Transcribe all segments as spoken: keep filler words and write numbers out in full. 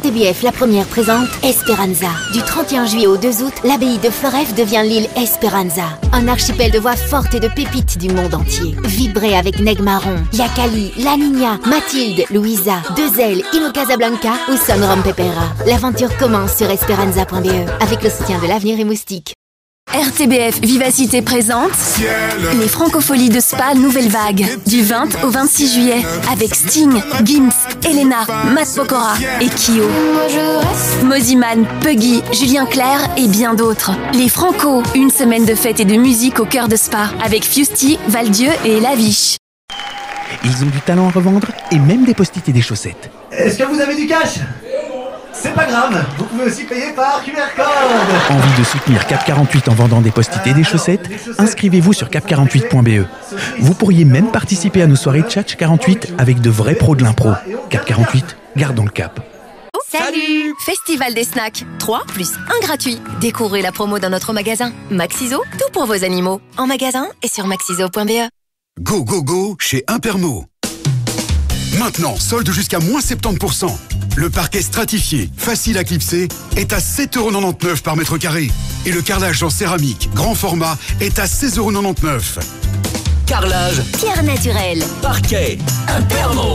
T B F, la première, présente Esperanza. Du trente et un juillet au deux août, l'abbaye de Floreffe devient l'île Esperanza. Un archipel de voix fortes et de pépites du monde entier. Vibrez avec Neg Marron, Yakali, La Niña, Mathilde, Louisa, Deux Ailes, Ino Casablanca ou Son Rom Pepera. L'aventure commence sur esperanza point b e avec le soutien de l'Avenir et Moustique. R T B F Vivacité présente les Francopholies de Spa Nouvelle Vague du vingt au vingt-six juillet avec Sting, Gims, Elena, Matt Pokora et Kyo. Moziman, Puggy, Julien Clerc et bien d'autres. Les Franco, une semaine de fête et de musique au cœur de Spa avec Fusty, Valdieu et Laviche. Ils ont du talent à revendre et même des post-it et des chaussettes. Est-ce que vous avez du cash ? C'est pas grave, vous pouvez aussi payer par Q R code. Envie de soutenir Cap quarante-huit en vendant des post-it et des chaussettes ? Inscrivez-vous sur cap quarante-huit point b e. Vous pourriez même participer à nos soirées Tchatch quarante-huit avec de vrais pros de l'impro. Cap quarante-huit, gardons le cap. Salut! Festival des snacks, trois plus un gratuit. Découvrez la promo dans notre magasin. Maxiso, tout pour vos animaux. En magasin et sur maxiso point b e. Go, go, go chez Impermo. Maintenant, solde jusqu'à moins soixante-dix pour cent. Le parquet stratifié, facile à clipser, est à sept euros quatre-vingt-dix-neuf par mètre carré. Et le carrelage en céramique, grand format, est à seize euros quatre-vingt-dix-neuf. Carrelage, Pierre naturelle, parquet, Impermo.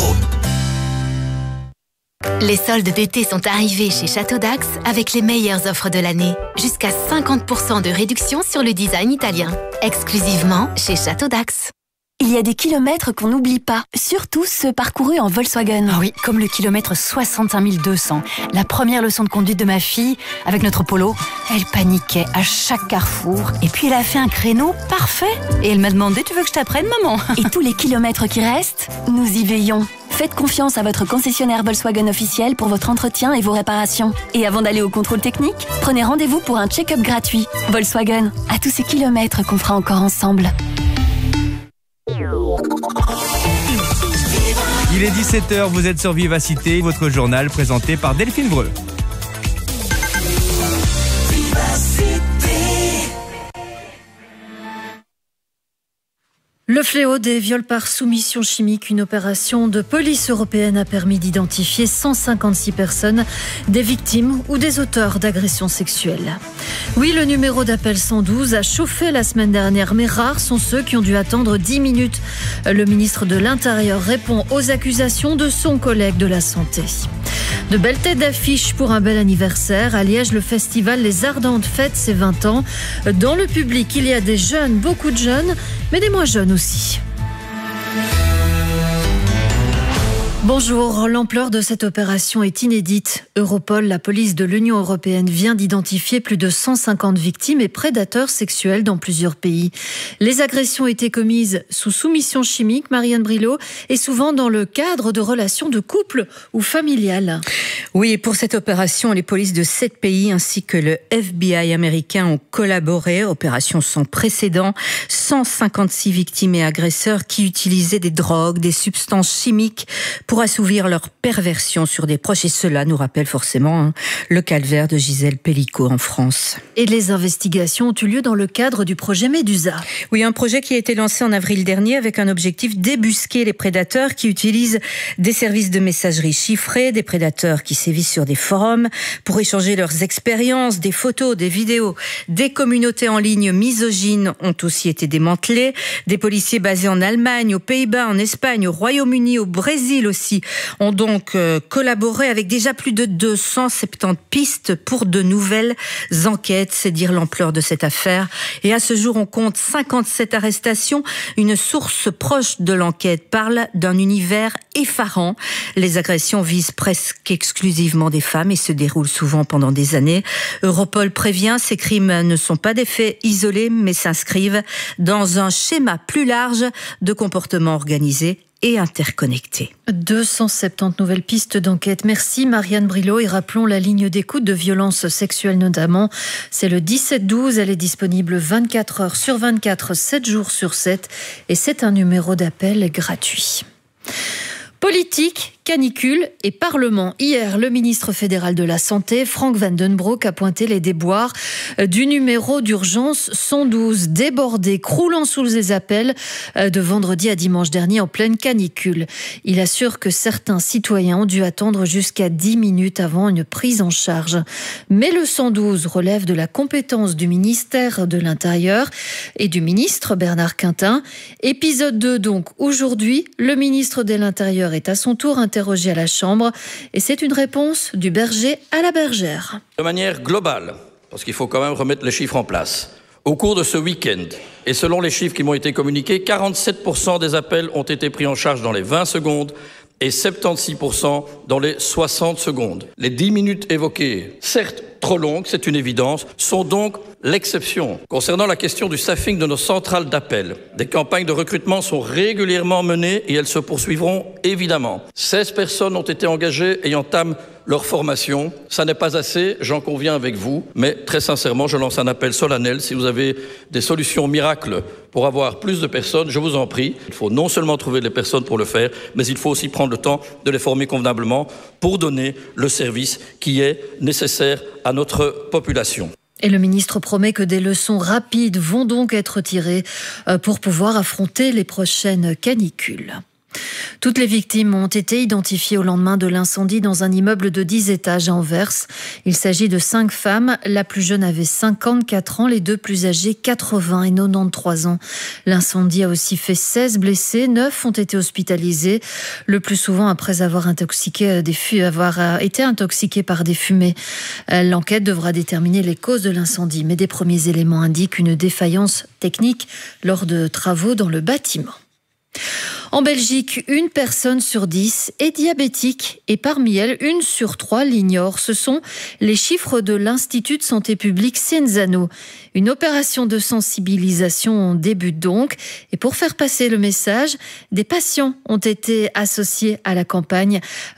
Les soldes d'été sont arrivés chez Château d'Axe avec les meilleures offres de l'année. Jusqu'à cinquante pour cent de réduction sur le design italien. Exclusivement chez Château d'Axe. Il y a des kilomètres qu'on n'oublie pas, surtout ceux parcourus en Volkswagen. Ah oui, comme le kilomètre soixante-cinq mille deux cents. La première leçon de conduite de ma fille, avec notre Polo, elle paniquait à chaque carrefour. Et puis elle a fait un créneau parfait. Et elle m'a demandé, tu veux que je t'apprenne, maman ? Et tous les kilomètres qui restent, nous y veillons. Faites confiance à votre concessionnaire Volkswagen officiel pour votre entretien et vos réparations. Et avant d'aller au contrôle technique, prenez rendez-vous pour un check-up gratuit. Volkswagen, à tous ces kilomètres qu'on fera encore ensemble. Il est dix-sept heures, vous êtes sur Vivacité, votre journal présenté par Delphine Breu. Le fléau des viols par soumission chimique, une opération de police européenne a permis d'identifier cent cinquante-six personnes, des victimes ou des auteurs d'agressions sexuelles. Oui, le numéro d'appel cent douze a chauffé la semaine dernière, mais rares sont ceux qui ont dû attendre dix minutes. Le ministre de l'Intérieur répond aux accusations de son collègue de la Santé. De belles têtes d'affiche pour un bel anniversaire. À Liège, le festival Les Ardentes fête ses vingt ans. Dans le public, il y a des jeunes, beaucoup de jeunes, mais des moins jeunes aussi. Bonjour, l'ampleur de cette opération est inédite. Europol, la police de l'Union européenne, vient d'identifier plus de cent cinquante victimes et prédateurs sexuels dans plusieurs pays. Les agressions étaient commises sous soumission chimique, Marianne Brilot, et souvent dans le cadre de relations de couple ou familiales. Oui, et pour cette opération, les polices de sept pays ainsi que le F B I américain ont collaboré. Opération sans précédent. cent cinquante-six victimes et agresseurs qui utilisaient des drogues, des substances chimiques pour assouvir leur perversion sur des proches. Et cela nous rappelle forcément hein, le calvaire de Gisèle Pellicot en France. Et les investigations ont eu lieu dans le cadre du projet Médusa. Oui, un projet qui a été lancé en avril dernier avec un objectif: débusquer les prédateurs qui utilisent des services de messagerie chiffrés, des prédateurs qui sévissent sur des forums pour échanger leurs expériences, des photos, des vidéos. Des communautés en ligne misogynes ont aussi été démantelées. Des policiers basés en Allemagne, aux Pays-Bas, en Espagne, au Royaume-Uni, au Brésil aussi ont donc euh, collaboré avec déjà plus de deux cent soixante-dix pistes pour de nouvelles enquêtes. C'est dire l'ampleur de cette affaire. Et à ce jour, on compte cinquante-sept arrestations. Une source proche de l'enquête parle d'un univers effarant. Les agressions visent presque exclusivement des femmes et se déroulent souvent pendant des années. Europol prévient, ces crimes ne sont pas des faits isolés, mais s'inscrivent dans un schéma plus large de comportements organisés et interconnectés. deux cent soixante-dix nouvelles pistes d'enquête. Merci Marianne Brilot, et rappelons la ligne d'écoute de violences sexuelles notamment. C'est le dix-sept douze, elle est disponible vingt-quatre heures sur vingt-quatre, sept jours sur sept, et c'est un numéro d'appel gratuit. Politique Canicule et Parlement. Hier, le ministre fédéral de la Santé, Frank Van Den Broek, a pointé les déboires du numéro d'urgence cent douze, débordé, croulant sous les appels de vendredi à dimanche dernier en pleine canicule. Il assure que certains citoyens ont dû attendre jusqu'à dix minutes avant une prise en charge. Mais le cent douze relève de la compétence du ministère de l'Intérieur et du ministre Bernard Quintin. Épisode deux donc. Aujourd'hui, le ministre de l'Intérieur est à son tour interrogé à la Chambre et c'est une réponse du berger à la bergère. De manière globale, parce qu'il faut quand même remettre les chiffres en place, au cours de ce week-end, et selon les chiffres qui m'ont été communiqués, quarante-sept pour cent des appels ont été pris en charge dans les vingt secondes et soixante-seize pour cent dans les soixante secondes. Les dix minutes évoquées, certes trop longues, c'est une évidence, sont donc l'exception. Concernant la question du staffing de nos centrales d'appel, des campagnes de recrutement sont régulièrement menées et elles se poursuivront évidemment. seize personnes ont été engagées et entament leur formation. Ça n'est pas assez, j'en conviens avec vous, mais très sincèrement, je lance un appel solennel. Si vous avez des solutions miracles pour avoir plus de personnes, je vous en prie. Il faut non seulement trouver les personnes pour le faire, mais il faut aussi prendre le temps de les former convenablement pour donner le service qui est nécessaire à notre population. Et le ministre promet que des leçons rapides vont donc être tirées pour pouvoir affronter les prochaines canicules. Toutes les victimes ont été identifiées au lendemain de l'incendie dans un immeuble de dix étages à Anvers. Il s'agit de cinq femmes. La plus jeune avait cinquante-quatre ans, les deux plus âgées quatre-vingts et quatre-vingt-treize ans. L'incendie a aussi fait seize blessés, neuf ont été hospitalisés, le plus souvent après avoir, intoxiqué des fu- avoir été intoxiqués par des fumées. L'enquête devra déterminer les causes de l'incendie, mais des premiers éléments indiquent une défaillance technique lors de travaux dans le bâtiment. En Belgique, une personne sur dix est diabétique et parmi elles, une sur trois l'ignore. Ce sont les chiffres de l'Institut de santé publique Cienzano. Une opération de sensibilisation débute donc. Et pour faire passer le message, des patients ont été associés à la campagne.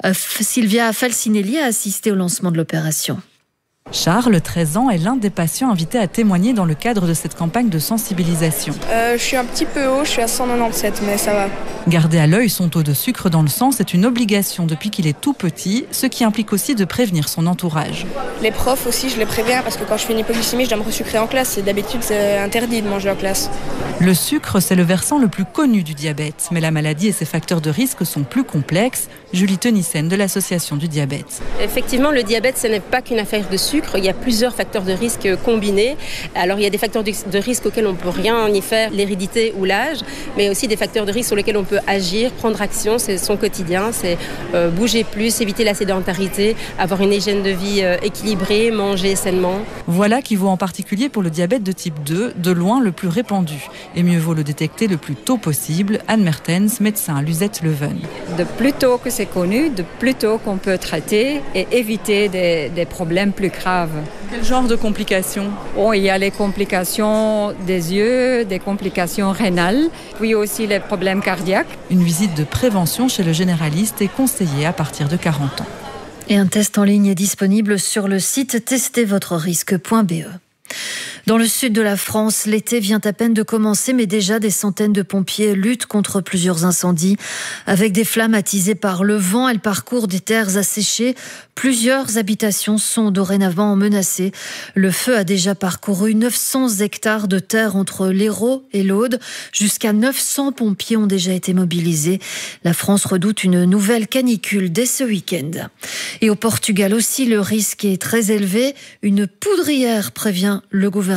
Sylvia Falcinelli a assisté au lancement de l'opération. Charles, treize ans, est l'un des patients invités à témoigner dans le cadre de cette campagne de sensibilisation. Euh, je suis un petit peu haut, je suis à cent quatre-vingt-dix-sept, mais ça va. Garder à l'œil son taux de sucre dans le sang, c'est une obligation depuis qu'il est tout petit, ce qui implique aussi de prévenir son entourage. Les profs aussi, je les préviens, parce que quand je fais une hypoglycémie, je dois me resucrer en classe. Et d'habitude, c'est interdit de manger en classe. Le sucre, c'est le versant le plus connu du diabète, mais la maladie et ses facteurs de risque sont plus complexes. Julie Tenissen de l'Association du diabète. Effectivement, le diabète, ce n'est pas qu'une affaire de sucre. Il y a plusieurs facteurs de risque combinés. Alors, il y a des facteurs de risque auxquels on ne peut rien y faire, l'hérédité ou l'âge, mais aussi des facteurs de risque sur lesquels on peut agir, prendre action. C'est son quotidien, c'est euh, bouger plus, éviter la sédentarité, avoir une hygiène de vie euh, équilibrée, manger sainement. Voilà qui vaut en particulier pour le diabète de type deux, de loin le plus répandu. Et mieux vaut le détecter le plus tôt possible. Anne Mertens, médecin à Luzette Leuven. De plus tôt que c'est connu, de plus tôt qu'on peut traiter et éviter des, des problèmes plus graves. Quel genre de complications ? Oh, il y a les complications des yeux, des complications rénales, puis aussi les problèmes cardiaques. Une visite de prévention chez le généraliste est conseillée à partir de quarante ans. Et un test en ligne est disponible sur le site testez votre risque point b e. Dans le sud de la France, l'été vient à peine de commencer, mais déjà des centaines de pompiers luttent contre plusieurs incendies. Avec des flammes attisées par le vent, elles parcourent des terres asséchées. Plusieurs habitations sont dorénavant menacées. Le feu a déjà parcouru neuf cents hectares de terre entre l'Hérault et l'Aude. Jusqu'à neuf cents pompiers ont déjà été mobilisés. La France redoute une nouvelle canicule dès ce week-end. Et au Portugal aussi, le risque est très élevé. Une poudrière prévient le gouvernement.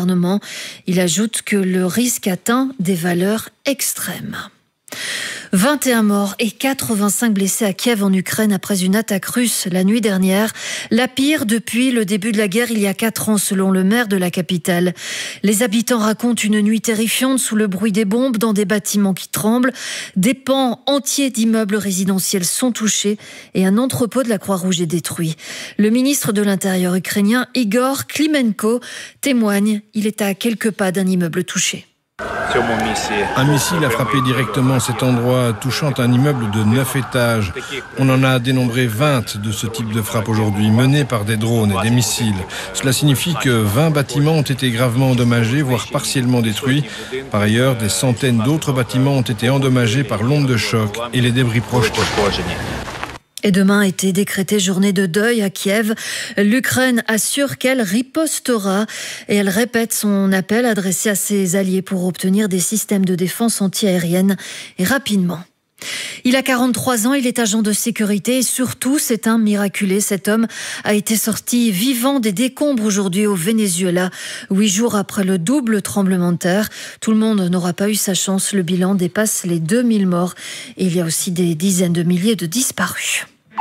Il ajoute que le risque atteint des valeurs extrêmes. vingt et un morts et quatre-vingt-cinq blessés à Kiev en Ukraine après une attaque russe la nuit dernière. La pire depuis le début de la guerre il y a quatre ans selon le maire de la capitale. Les habitants racontent une nuit terrifiante sous le bruit des bombes dans des bâtiments qui tremblent. Des pans entiers d'immeubles résidentiels sont touchés et un entrepôt de la Croix-Rouge est détruit. Le ministre de l'Intérieur ukrainien Igor Klimenko témoigne. Il est à quelques pas d'un immeuble touché. Un missile a frappé directement cet endroit, touchant un immeuble de neuf étages. On en a dénombré vingt de ce type de frappe aujourd'hui, menées par des drones et des missiles. Cela signifie que vingt bâtiments ont été gravement endommagés, voire partiellement détruits. Par ailleurs, des centaines d'autres bâtiments ont été endommagés par l'onde de choc et les débris projetés. Et demain a été décrétée journée de deuil à Kiev. L'Ukraine assure qu'elle ripostera et elle répète son appel adressé à ses alliés pour obtenir des systèmes de défense antiaérienne et rapidement. Il a quarante-trois ans, il est agent de sécurité et surtout c'est un miraculé. Cet homme a été sorti vivant des décombres aujourd'hui au Venezuela, huit jours après le double tremblement de terre. Tout le monde n'aura pas eu sa chance, le bilan dépasse les deux mille morts et il y a aussi des dizaines de milliers de disparus.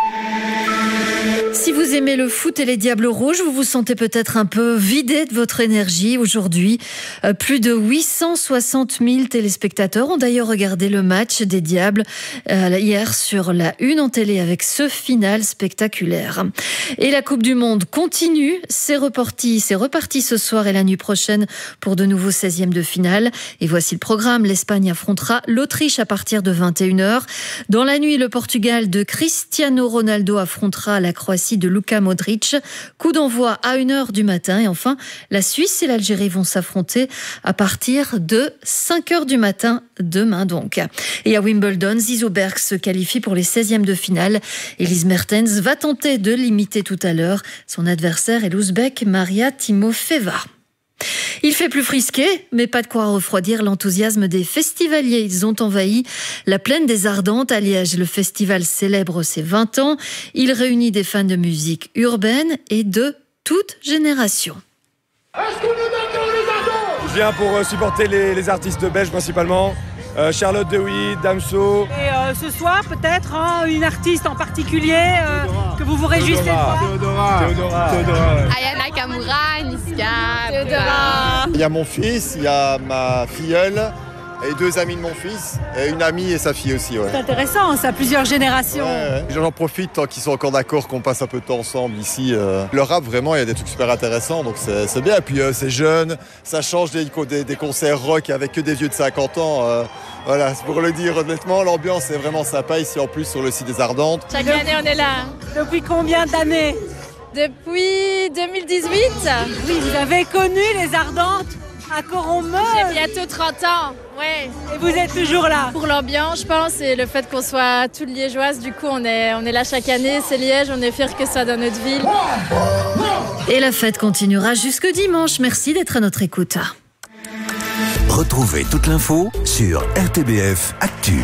Si vous aimez le foot et les Diables Rouges, vous vous sentez peut-être un peu vidé de votre énergie aujourd'hui. Euh, plus de huit cent soixante mille téléspectateurs ont d'ailleurs regardé le match des Diables euh, hier sur la une en télé avec ce final spectaculaire. Et la Coupe du Monde continue. C'est reparti, c'est reparti ce soir et la nuit prochaine pour de nouveaux seizièmes de finale. Et voici le programme. L'Espagne affrontera l'Autriche à partir de vingt et une heures. Dans la nuit, le Portugal de Cristiano Ronaldo affrontera la Croatie de Luka Modric. Coup d'envoi à une heure du matin. Et enfin, la Suisse et l'Algérie vont s'affronter à partir de cinq heures du matin demain donc. Et à Wimbledon, Zizo Berg se qualifie pour les seizièmes de finale. Elise Mertens va tenter de l'imiter tout à l'heure. Son adversaire est l'Ouzbek Maria Timofeva. Il fait plus frisqué, mais pas de quoi refroidir l'enthousiasme des festivaliers. Ils ont envahi la plaine des Ardentes à Liège. Le festival célèbre ses vingt ans. Il réunit des fans de musique urbaine et de toute génération. Est-ce qu'on est d'accord les Ardents ? Je viens pour supporter les, les artistes belges principalement. Euh, Charlotte de Witt, Damso. Et euh, ce soir, peut-être, hein, une artiste en particulier euh, que vous vous réjouissez de voir. Théodora. Théodora. Théodora. Aya Nakamura, Niska, Théodora. Il y a mon fils, il y a ma filleule et deux amis de mon fils, et une amie et sa fille aussi. Ouais. C'est intéressant, ça, plusieurs générations. Ouais, ouais. J'en profite tant qu'ils sont encore d'accord qu'on passe un peu de temps ensemble ici. Euh. Le rap, vraiment, il y a des trucs super intéressants, donc c'est, c'est bien. Et puis euh, c'est jeune, ça change des, des, des concerts rock avec que des vieux de cinquante ans. Euh. Voilà, c'est pour le dire honnêtement, l'ambiance est vraiment sympa ici en plus sur le site des Ardentes. Chaque année on est là. Depuis combien d'années ? Depuis deux mille dix-huit. Oui, vous avez connu les Ardentes à Coromeux. J'ai bientôt trente ans, ouais. Et vous êtes toujours là ? Pour l'ambiance, je pense, et le fait qu'on soit toutes liégeoises, du coup on est, on est là chaque année, c'est Liège, on est fiers que ça dans notre ville. Et la fête continuera jusque dimanche. Merci d'être à notre écoute. Retrouvez toute l'info sur R T B F Actu.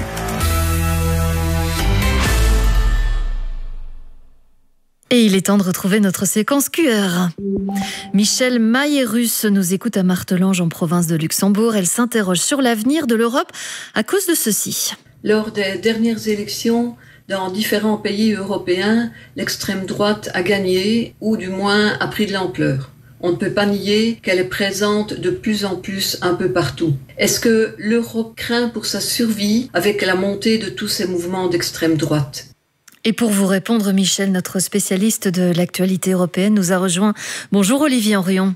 Et il est temps de retrouver notre séquence Q R. Michel Maillérus nous écoute à Martelange en province de Luxembourg. Elle s'interroge sur l'avenir de l'Europe à cause de ceci. Lors des dernières élections, dans différents pays européens, l'extrême droite a gagné, ou du moins a pris de l'ampleur. On ne peut pas nier qu'elle est présente de plus en plus un peu partout. Est-ce que l'Europe craint pour sa survie avec la montée de tous ces mouvements d'extrême droite ? Et pour vous répondre, Michel, notre spécialiste de l'actualité européenne, nous a rejoint. Bonjour Olivier Henrion.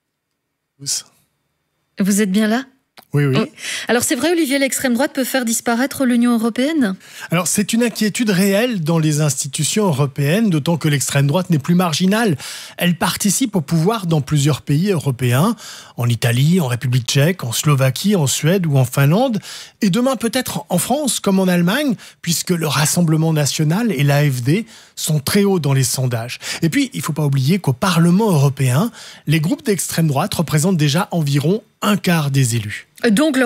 Vous êtes bien là ? Oui, oui. Alors c'est vrai, Olivier, l'extrême droite peut faire disparaître l'Union européenne ? Alors c'est une inquiétude réelle dans les institutions européennes, d'autant que l'extrême droite n'est plus marginale. Elle participe au pouvoir dans plusieurs pays européens, en Italie, en République tchèque, en Slovaquie, en Suède ou en Finlande, et demain peut-être en France comme en Allemagne, puisque le Rassemblement national et l'A F D sont très hauts dans les sondages. Et puis, il ne faut pas oublier qu'au Parlement européen, les groupes d'extrême droite représentent déjà environ un quart des élus. Donc